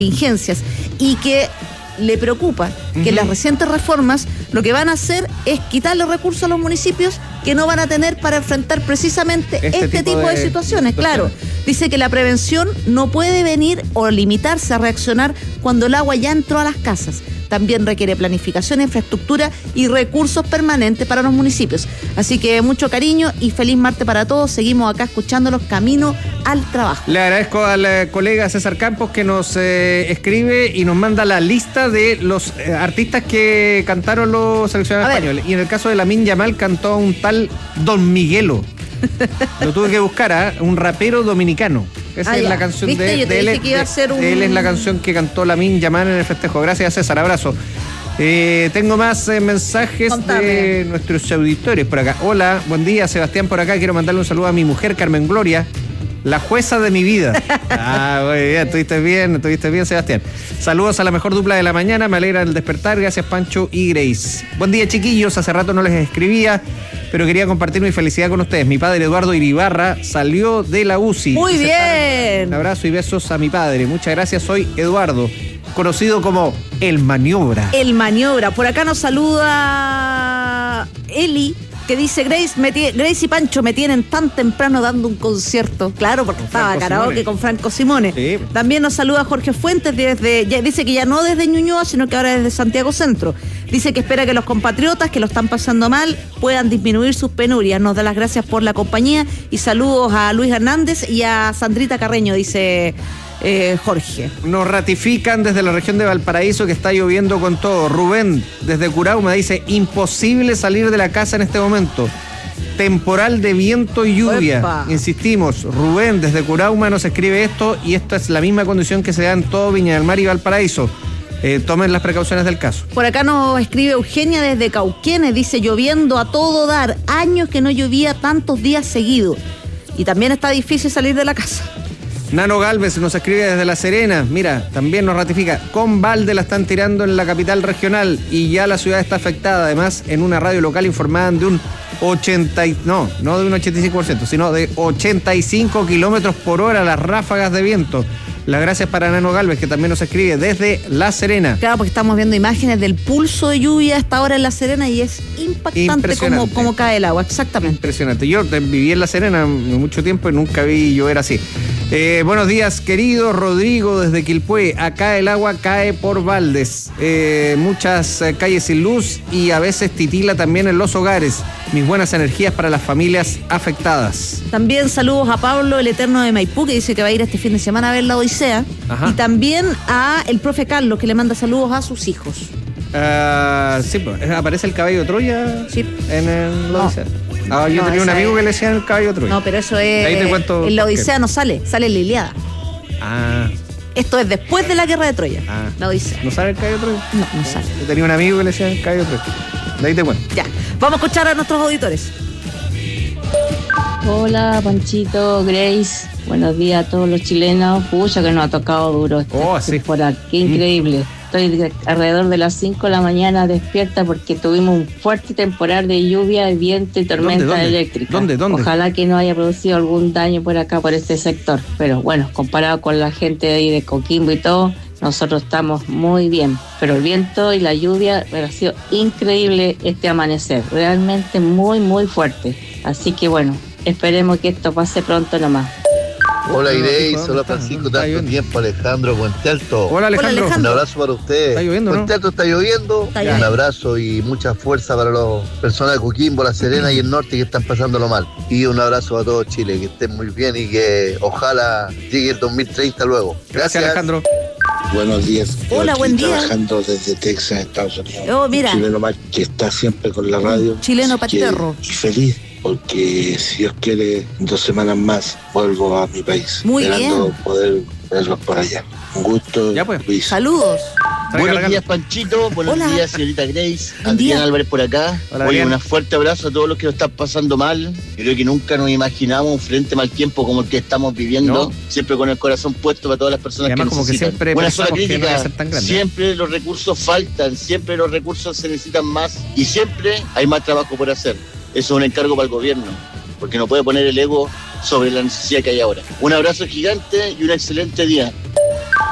contingencias y que le preocupa que las recientes reformas lo que van a hacer es quitarle recursos a los municipios que no van a tener para enfrentar precisamente este tipo de situaciones. Claro, dice que la prevención no puede venir o limitarse a reaccionar cuando el agua ya entró a las casas. También requiere planificación, infraestructura y recursos permanentes para los municipios. Así que mucho cariño y feliz martes para todos. Seguimos acá escuchándolos camino al trabajo. Le agradezco al colega César Campos que nos escribe y nos manda la lista de los artistas que cantaron los seleccionados españoles. Y en el caso de Lamine Yamal cantó un tal Don Miguelo. Lo tuve que buscar, un rapero dominicano. Esa es la canción de él. Él es la canción que cantó Lamine Yamal en el festejo. Gracias, César. Abrazo. Tengo más mensajes de nuestros auditores por acá. Hola, buen día, Sebastián por acá. Quiero mandarle un saludo a mi mujer, Carmen Gloria, la jueza de mi vida. Muy bien, estuviste bien, Sebastián. Saludos a la mejor dupla de la mañana, me alegra el despertar, gracias Pancho y Grace. Buen día, chiquillos, hace rato no les escribía, pero quería compartir mi felicidad con ustedes. Mi padre Eduardo Iribarra salió de la UCI. Muy bien. Un abrazo y besos a mi padre. Muchas gracias, soy Eduardo, conocido como El Maniobra. El Maniobra. Por acá nos saluda Eli, que dice Grace y Pancho me tienen tan temprano dando un concierto. Claro, porque estaba karaoke con Franco Simone. Sí. También nos saluda Jorge Fuentes dice que ya no desde Ñuñoa, sino que ahora desde Santiago Centro. Dice que espera que los compatriotas que lo están pasando mal puedan disminuir sus penurias. Nos da las gracias por la compañía y saludos a Luis Hernández y a Sandrita Carreño, dice Jorge. Nos ratifican desde la región de Valparaíso que está lloviendo con todo. Rubén desde Curauma dice imposible salir de la casa en este momento, temporal de viento y lluvia. ¡Epa! Insistimos, Rubén desde Curauma nos escribe esto y esta es la misma condición que se da en todo Viña del Mar y Valparaíso. Tomen las precauciones del caso. Por acá nos escribe Eugenia desde Cauquenes, dice lloviendo a todo dar, años que no llovía tantos días seguidos y también está difícil salir de la casa. Nano Galvez nos escribe desde La Serena, mira, también nos ratifica, con balde la están tirando en la capital regional y ya la ciudad está afectada, además en una radio local informaban de un 85%, sino de 85 kilómetros por hora las ráfagas de viento. Las gracias para Nano Galvez, que también nos escribe desde La Serena. Claro, porque estamos viendo imágenes del pulso de lluvia a esta hora en La Serena y es impactante cómo cae el agua, exactamente. Impresionante. Yo viví en La Serena mucho tiempo y nunca vi llover así. Buenos días, querido Rodrigo desde Quilpué. Acá el agua cae por baldes. Muchas calles sin luz y a veces titila también en los hogares. Mis buenas energías para las familias afectadas. También saludos a Pablo, el Eterno de Maipú, que dice que va a ir este fin de semana a ver la Odisea. Ajá. Y también a el profe Carlos, que le manda saludos a sus hijos. Sí, pues, ¿aparece el caballo de Troya? Sí. En la Odisea. Yo tenía un amigo que le decían el caballo de Troya. No, pero eso es... Ahí te cuento en la Odisea no sale en la Ilíada. Esto es después de la guerra de Troya. La Odisea. ¿No sale el caballo de Troya? No sale. Yo tenía un amigo que le decían el caballo de Troya. De ahí te cuento. Ya, vamos a escuchar a nuestros auditores. Hola, Panchito, Grace. Buenos días a todos los chilenos. Pucha que nos ha tocado duro esta temporada. Qué increíble. Estoy alrededor de las 5 de la mañana despierta porque tuvimos un fuerte temporal de lluvia, viento y tormenta eléctrica. ¿Dónde? Ojalá que no haya producido algún daño por acá, por este sector. Pero bueno, comparado con la gente de ahí de Coquimbo y todo, nosotros estamos muy bien. Pero el viento y la lluvia ha sido increíble este amanecer. Realmente muy, muy fuerte. Así que bueno, esperemos que esto pase pronto nomás. Hola Grace, hola Francisco, tanto tiempo, Alejandro Puente Alto. Hola Alejandro. Un abrazo para ustedes. Está lloviendo, Puente Alto está lloviendo. Un abrazo y mucha fuerza para las personas de Coquimbo, La Serena y el norte que están pasándolo mal. Y un abrazo a todo Chile, que estén muy bien y que ojalá llegue el 2030 luego. Gracias Alejandro. Buenos días. Hola, buen día. Trabajando desde Texas, Estados Unidos. Mira. Un chileno más que está siempre con la radio. Chileno paterro. Y feliz. Porque si Dios quiere, 2 semanas más vuelvo a mi país. Muy esperando bien. poder verlos por allá. Un gusto, ya pues. Luis. Saludos. Buenos días, Panchito. Buenos días, señorita Grace. Adrián Álvarez por acá. Oye, un fuerte abrazo a todos los que lo están pasando mal. Creo que nunca nos imaginamos un frente mal tiempo como el que estamos viviendo. No. Siempre con el corazón puesto para todas las personas que necesitan. Una sola crítica. Siempre los recursos faltan, siempre los recursos se necesitan más y siempre hay más trabajo por hacer. Eso es un encargo para el gobierno, porque no puede poner el ego sobre la necesidad que hay ahora. Un abrazo gigante y un excelente día.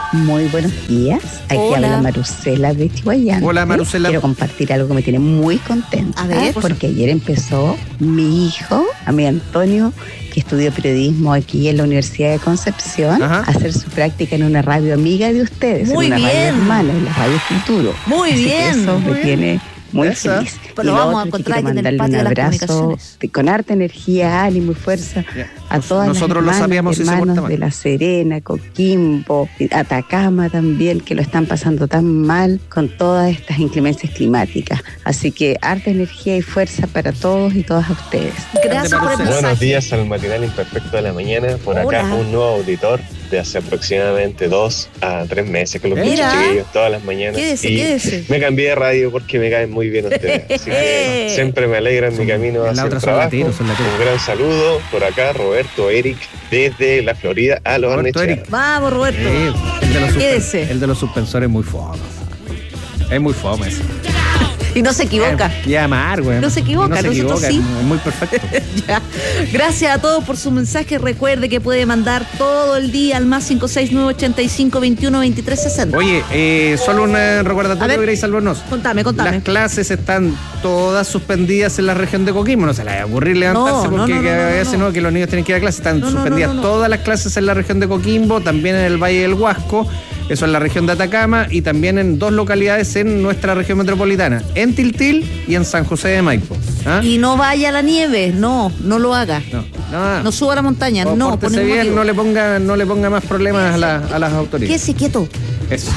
Muy buenos días. Aquí habla Marusela de Chihuayante. Hola, Marusela. Quiero compartir algo que me tiene muy contenta. A ver, porque ayer empezó mi hijo, a mi Antonio, que estudió periodismo aquí en la Universidad de Concepción, a hacer su práctica en una radio amiga de ustedes, muy en una bien. radio hermana, en la Radio Futuro. Muy Así bien. que eso muy me tiene muy feliz. Pues lo vamos a encontrar aquí en el patio de las comunicaciones. Con harta energía, ánimo y fuerza a todas nosotros las hermanos de La Serena, Coquimbo, Atacama también, que lo están pasando tan mal con todas estas inclemencias climáticas. Así que harta energía y fuerza para todos y todas ustedes. Gracias por el mensaje. Buenos días al matinal imperfecto de la mañana. Por acá un nuevo auditor de hace aproximadamente 2 a 3 meses que los escucho, chiquillos, todas las mañanas. Quédese. Me cambié de radio porque me caen muy bien ustedes. Así que siempre me alegra mi camino hacia el trabajo. Un gran saludo por acá, Roberto Eric, desde la Florida a Los Arnechea. Vamos, Roberto. El de los suspensores es muy fome. Es muy fome eso. Y no se equivoca. Y amargo. No se equivoca, nosotros sí. Es muy perfecto. Ya. Gracias a todos por su mensaje. Recuerde que puede mandar todo el día al más 569-85-21-2360. Oye, solo un recordatorio, Grace Albornoz. Contame. Las clases están todas suspendidas en la región de Coquimbo. No se les va a ocurrir levantarse porque a veces no, que los niños tienen que ir a clase. Están suspendidas todas las clases en la región de Coquimbo, también en el Valle del Huasco. Eso en la región de Atacama y también en 2 localidades en nuestra región metropolitana, en Tiltil y en San José de Maipo. Y no vaya a la nieve, no lo haga. No suba a la montaña, no. Pórtese bien, no le ponga más problemas a las autoridades. Quédese quieto. Eso.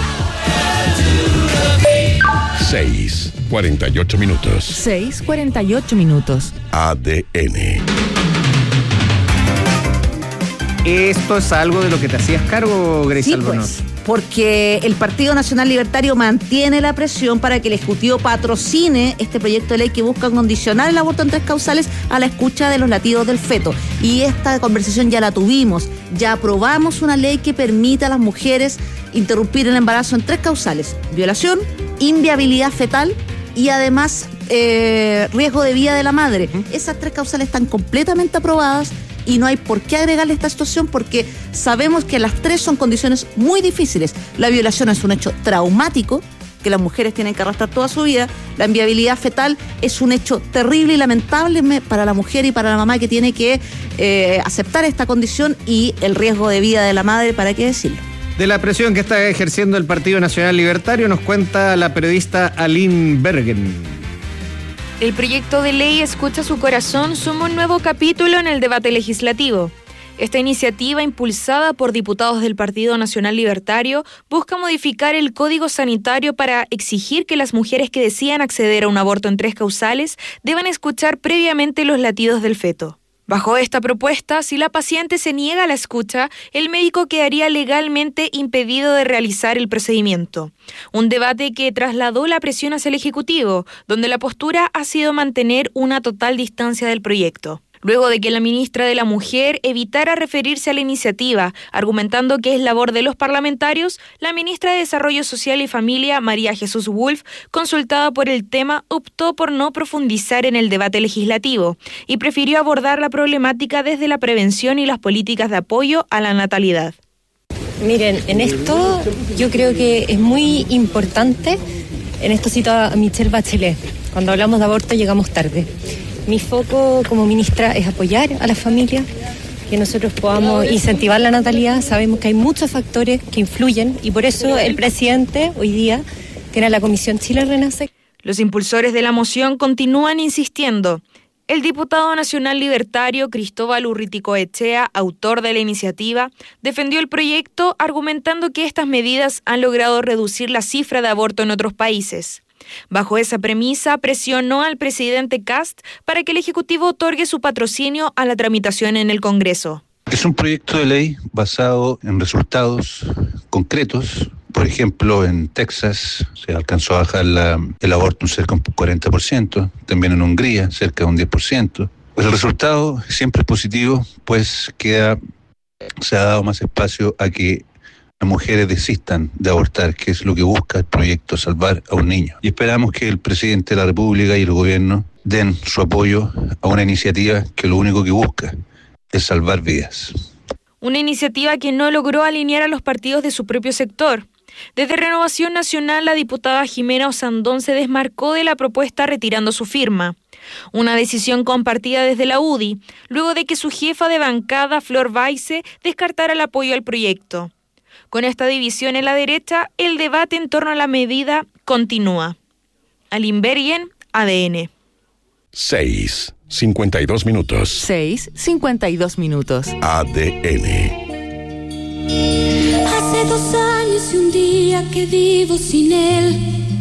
6:48 minutos. 6:48 minutos. ADN. Esto es algo de lo que te hacías cargo, Grace Albornoz. Pues, porque el Partido Nacional Libertario mantiene la presión para que el Ejecutivo patrocine este proyecto de ley que busca condicionar el aborto en 3 causales a la escucha de los latidos del feto. Y esta conversación ya la tuvimos. Ya aprobamos una ley que permite a las mujeres interrumpir el embarazo en 3 causales: violación, inviabilidad fetal y además riesgo de vida de la madre. Esas 3 causales están completamente aprobadas. Y no hay por qué agregarle esta situación porque sabemos que las 3 son condiciones muy difíciles. La violación es un hecho traumático que las mujeres tienen que arrastrar toda su vida. La inviabilidad fetal es un hecho terrible y lamentable para la mujer y para la mamá que tiene que aceptar esta condición, y el riesgo de vida de la madre, ¿para qué decirlo? De la presión que está ejerciendo el Partido Nacional Libertario nos cuenta la periodista Aline Bergen. El proyecto de ley Escucha su Corazón suma un nuevo capítulo en el debate legislativo. Esta iniciativa, impulsada por diputados del Partido Nacional Libertario, busca modificar el Código Sanitario para exigir que las mujeres que decidan acceder a un aborto en 3 causales deban escuchar previamente los latidos del feto. Bajo esta propuesta, si la paciente se niega a la escucha, el médico quedaría legalmente impedido de realizar el procedimiento. Un debate que trasladó la presión hacia el Ejecutivo, donde la postura ha sido mantener una total distancia del proyecto. Luego de que la ministra de la Mujer evitara referirse a la iniciativa, argumentando que es labor de los parlamentarios, la ministra de Desarrollo Social y Familia, María Jesús Wolf, consultada por el tema, optó por no profundizar en el debate legislativo y prefirió abordar la problemática desde la prevención y las políticas de apoyo a la natalidad. Miren, en esto yo creo que es muy importante, en esto cito a Michelle Bachelet, cuando hablamos de aborto llegamos tarde. Mi foco como ministra es apoyar a las familias, que nosotros podamos incentivar la natalidad. Sabemos que hay muchos factores que influyen y por eso el presidente hoy día tiene a la Comisión Chile Renace. Los impulsores de la moción continúan insistiendo. El diputado nacional libertario Cristóbal Urriticoechea, autor de la iniciativa, defendió el proyecto argumentando que estas medidas han logrado reducir la cifra de aborto en otros países. Bajo esa premisa, presionó al presidente Kast para que el Ejecutivo otorgue su patrocinio a la tramitación en el Congreso. Es un proyecto de ley basado en resultados concretos. Por ejemplo, en Texas se alcanzó a bajar el aborto cerca de un 40%, también en Hungría cerca de un 10%. Pues el resultado siempre es positivo, pues se ha dado más espacio a que las mujeres desistan de abortar, que es lo que busca el proyecto, salvar a un niño. Y esperamos que el presidente de la República y el gobierno den su apoyo a una iniciativa que lo único que busca es salvar vidas. una iniciativa que no logró alinear a los partidos de su propio sector. Desde Renovación Nacional, la diputada Jimena Osandón se desmarcó de la propuesta retirando su firma. Una decisión compartida desde la UDI, luego de que su jefa de bancada, Flor Baise, descartara el apoyo al proyecto. Con esta división en la derecha, el debate en torno a la medida continúa. Aline Bergen, ADN. 6:52 minutos. 6:52 minutos. ADN. Hace 2 años y un día que vivo sin él.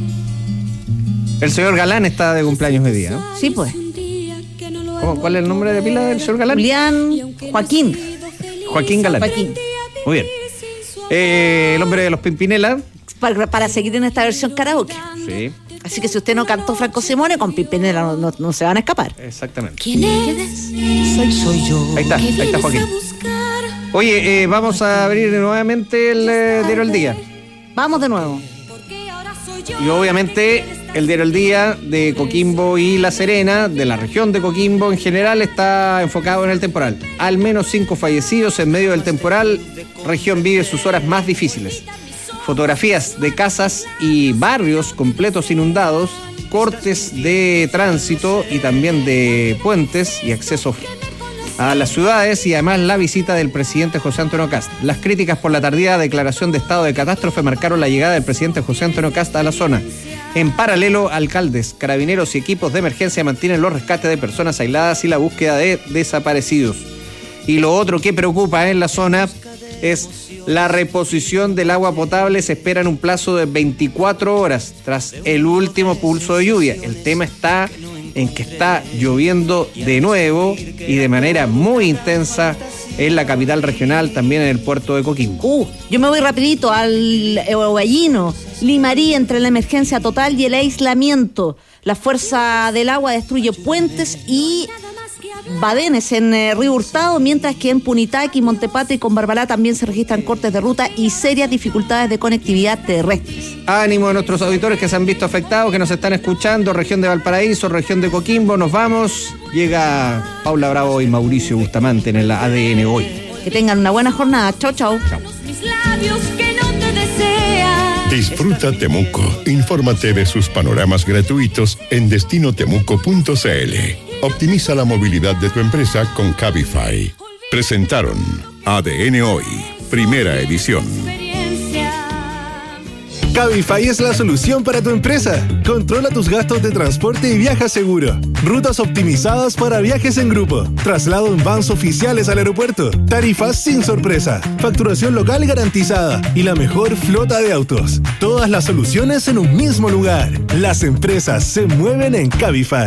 El señor Galán está de cumpleaños hoy día, ¿no? Sí, pues. ¿Cuál es el nombre de pila del señor Galán? Julián Joaquín. Joaquín Galán. Joaquín. Muy bien. El hombre de los Pimpinela. Para seguir en esta versión karaoke. Sí. Así que si usted no cantó Franco Simone, con Pimpinela no se van a escapar. Exactamente. ¿Quién es? Soy yo. Ahí está Joaquín. Oye, vamos a abrir nuevamente el diario El Día. Vamos de nuevo. Y obviamente el diario El Día de Coquimbo y La Serena, de la región de Coquimbo en general, está enfocado en el temporal. Al menos 5 fallecidos en medio del temporal. Región vive sus horas más difíciles. Fotografías de casas y barrios completos inundados, cortes de tránsito y también de puentes y accesos a las ciudades, y además la visita del presidente José Antonio Kast. Las críticas por la tardía declaración de estado de catástrofe marcaron la llegada del presidente José Antonio Kast a la zona. En paralelo, alcaldes, carabineros y equipos de emergencia mantienen los rescates de personas aisladas y la búsqueda de desaparecidos. Y lo otro que preocupa en la zona es la reposición del agua potable. Se espera en un plazo de 24 horas tras el último pulso de lluvia. El tema está en que está lloviendo de nuevo y de manera muy intensa en la capital regional, también en el puerto de Coquimbo. Yo me voy rapidito al Gallino. Limarí entre la emergencia total y el aislamiento. La fuerza del agua destruye puentes y badenes en Río Hurtado, mientras que en Punitaqui, Montepatro y con Barbalá también se registran cortes de ruta y serias dificultades de conectividad terrestres. Ánimo a nuestros auditores que se han visto afectados, que nos están escuchando, región de Valparaíso, región de Coquimbo. Nos vamos. Llega Paula Bravo y Mauricio Bustamante en el ADN hoy. Que tengan una buena jornada. Chau, chau. Disfruta Temuco. Infórmate de sus panoramas gratuitos en destinotemuco.cl. Optimiza la movilidad de tu empresa con Cabify. Presentaron ADN Hoy, primera edición. Cabify es la solución para tu empresa. Controla tus gastos de transporte y viaja seguro. Rutas optimizadas para viajes en grupo. Traslado en vans oficiales al aeropuerto. Tarifas sin sorpresa. Facturación local garantizada. Y la mejor flota de autos. Todas las soluciones en un mismo lugar. Las empresas se mueven en Cabify.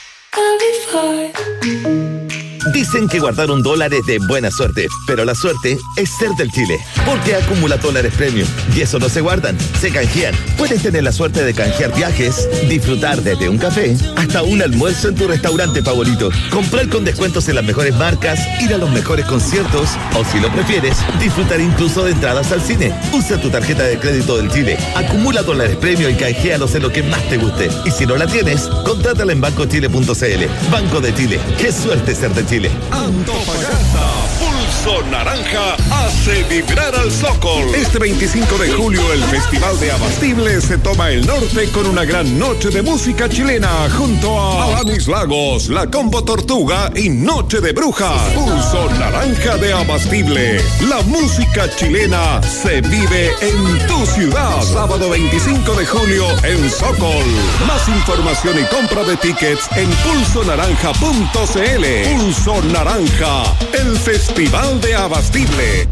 Dicen que guardar $1 es de buena suerte, pero la suerte es ser del Chile, porque acumula dólares premium y eso no se guardan, se canjean. Puedes tener la suerte de canjear viajes, disfrutar desde un café hasta un almuerzo en tu restaurante favorito, comprar con descuentos en las mejores marcas, ir a los mejores conciertos o, si lo prefieres, disfrutar incluso de entradas al cine. Usa tu tarjeta de crédito del Chile, acumula dólares premium y canjealos en lo que más te guste. Y si no la tienes, contrátala en bancochile.cl. Banco de Chile, qué suerte ser de Chile. Antofagasta, Pulso Naranja hace vibrar al Zócol. Este 25 de julio el Festival de Abastible se toma el norte con una gran noche de música chilena junto a Alanis Lagos, La Combo Tortuga y Noche de Brujas. Pulso Naranja de Abastible. La música chilena se vive en tu ciudad. Sábado 25 de julio en Zócol. Más información y compra de tickets en pulsonaranja.cl. Pulso Naranja, el Festival de Abastible.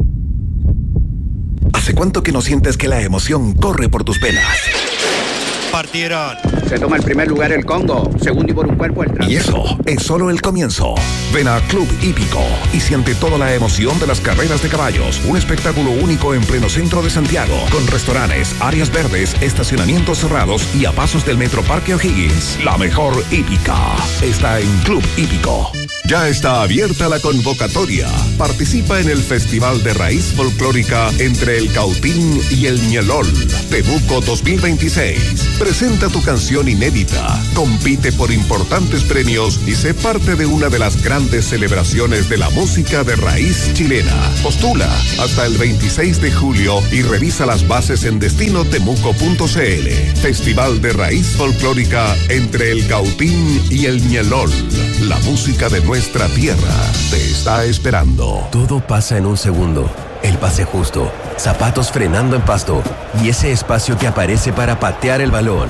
¿Hace cuánto que no sientes que la emoción corre por tus venas? Partieron. Se toma el primer lugar el Congo, segundo y por un cuerpo el Trans. Y eso es solo el comienzo. Ven a Club Hípico y siente toda la emoción de las carreras de caballos. Un espectáculo único en pleno centro de Santiago, con restaurantes, áreas verdes, estacionamientos cerrados y a pasos del Metro Parque O'Higgins. La mejor hípica está en Club Hípico. Ya está abierta la convocatoria. Participa en el Festival de Raíz Folclórica entre el Cautín y el Ñelol, Temuco 2026. Presenta tu canción inédita, compite por importantes premios y sé parte de una de las grandes celebraciones de la música de raíz chilena. Postula hasta el 26 de julio y revisa las bases en destinotemuco.cl. Festival de Raíz Folclórica entre el Cautín y el Ñelol. La música de nuestra tierra te está esperando. Todo pasa en un segundo. El pase justo, zapatos frenando en pasto y ese espacio que aparece para patear el balón.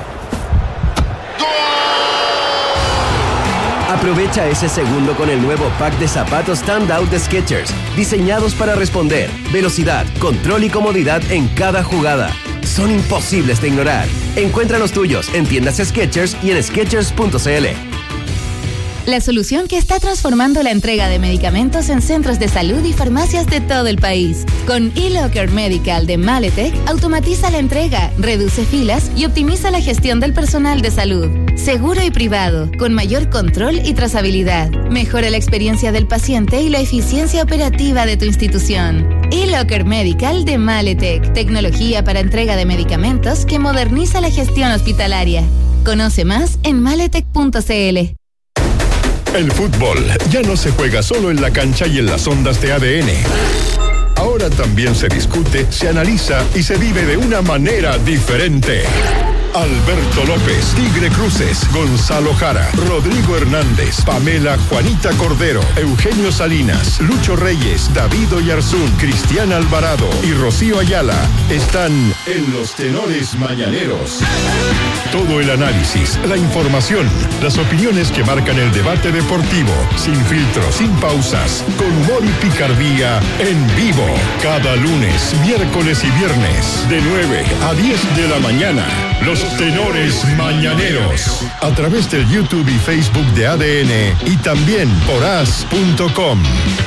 Aprovecha ese segundo con el nuevo pack de zapatos Standout de Skechers, diseñados para responder, velocidad, control y comodidad en cada jugada. Son imposibles de ignorar. Encuentra los tuyos en tiendas Skechers y en Skechers.cl. La solución que está transformando la entrega de medicamentos en centros de salud y farmacias de todo el país. Con eLocker Medical de Maletec, automatiza la entrega, reduce filas y optimiza la gestión del personal de salud. Seguro y privado, con mayor control y trazabilidad. Mejora la experiencia del paciente y la eficiencia operativa de tu institución. eLocker Medical de Maletec, tecnología para entrega de medicamentos que moderniza la gestión hospitalaria. Conoce más en maletec.cl. El fútbol ya no se juega solo en la cancha y en las ondas de ADN. Ahora también se discute, se analiza y se vive de una manera diferente. Alberto López, Tigre Cruces, Gonzalo Jara, Rodrigo Hernández, Pamela Juanita Cordero, Eugenio Salinas, Lucho Reyes, David Oyarzún, Cristian Alvarado y Rocío Ayala están en los Tenores Mañaneros. Todo el análisis, la información, las opiniones que marcan el debate deportivo, sin filtros, sin pausas, con humor y picardía, en vivo. Cada lunes, miércoles y viernes, de 9 a 10 de la mañana. Los Tenores Mañaneros, a través del YouTube y Facebook de ADN y también por as.com.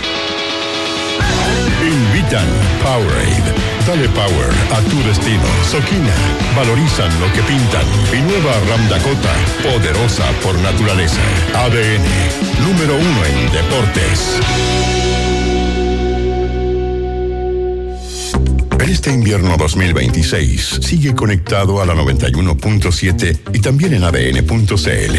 Invitan Powerade. Dale power a tu destino. Soquina, valorizan lo que pintan. Y nueva Ram Dakota, poderosa por naturaleza. ADN, número 1 en deportes. Este invierno 2026 sigue conectado a la 91.7 y también en ADN.cl.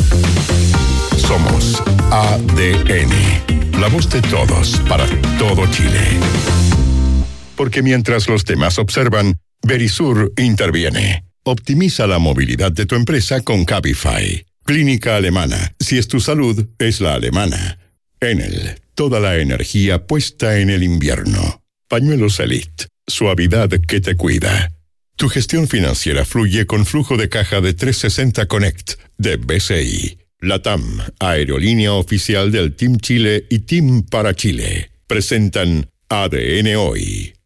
Somos ADN, la voz de todos para todo Chile. Porque mientras los demás observan, Verisur interviene. Optimiza la movilidad de tu empresa con Cabify. Clínica alemana. Si es tu salud, es la alemana. Enel, toda la energía puesta en el invierno. Pañuelos Elite. Suavidad que te cuida. Tu gestión financiera fluye con flujo de caja de 360 Connect de BCI. LATAM, aerolínea oficial del Team Chile y Team para Chile. Presentan ADN Hoy.